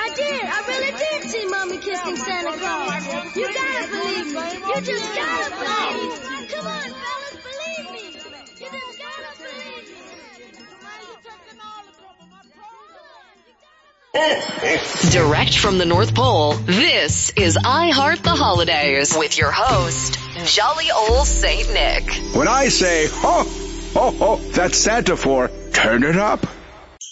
I really did see Mommy kissing Santa Claus. You gotta believe me. You just gotta believe me. Come on, fellas, believe me. You just gotta believe me. Direct from the North Pole, this is I Heart the Holidays with your host, Jolly Old Saint Nick. When I say, ho, ho, ho, that's Santa for turn it up.